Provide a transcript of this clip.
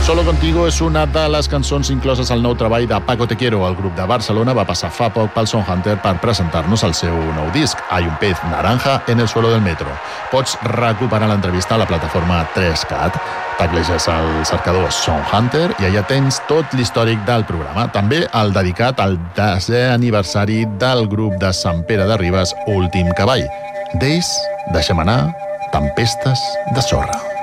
Solo Contigo és una de les cançons incloses al nou treball de Paco Te Quiero. El grup de Barcelona va passar fa poc pel Sound Hunter per presentar-nos el seu nou disc, Hay un pez naranja en el suelo del metro. Pots recuperar l'entrevista a la plataforma 3CAT. Tecleges al cercador Sound Hunter i allà tens tot l'històric del programa. També el dedicat al 10è aniversari del grup de Sant Pere de Ribes, Últim Cavall. D'ells deixem anar Tempestes de sorra.